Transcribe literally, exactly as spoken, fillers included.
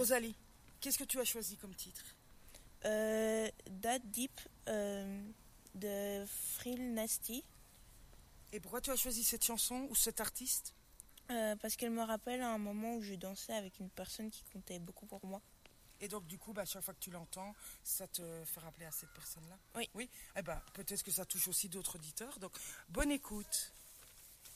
Rosalie, qu'est-ce que tu as choisi comme titre? euh, That Deep euh, de Frill Nasty. Et pourquoi tu as choisi cette chanson ou cet artiste? Euh, parce qu'elle me rappelle un moment où je dansais avec une personne qui comptait beaucoup pour moi. Et donc, du coup, bah, chaque fois que tu l'entends, ça te fait rappeler à cette personne-là? Oui. Oui. Eh ben, peut-être que ça touche aussi d'autres auditeurs. Donc, bonne écoute.